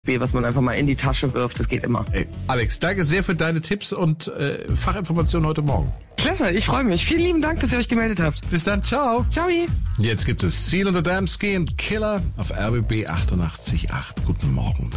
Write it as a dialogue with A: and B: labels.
A: USB, was man einfach mal in die Tasche wirft. Das geht immer.
B: Ey, Alex, danke sehr für deine Tipps und Fachinformationen heute Morgen.
A: Klasse, ich freue mich. Vielen lieben Dank, dass ihr euch gemeldet habt.
B: Bis dann, ciao.
A: Ciao.
B: Jetzt gibt es Seal und Adamski und Killer auf RBB 88.8. Guten Morgen.